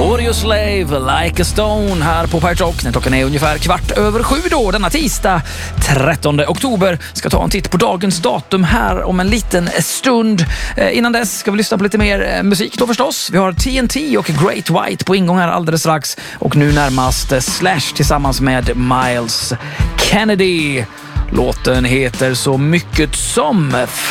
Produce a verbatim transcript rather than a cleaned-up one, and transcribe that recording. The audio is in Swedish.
Audioslave, Like a Stone här på Pirate Rock. När klockan är ungefär kvart över sju då, denna tisdag trettonde oktober. Ska ta en titt på dagens datum här om en liten stund. Eh, innan dess ska vi lyssna på lite mer eh, musik då förstås. Vi har T N T och Great White på ingång här alldeles strax. Och nu närmast eh, Slash tillsammans med Miles Kennedy. Låten heter så mycket som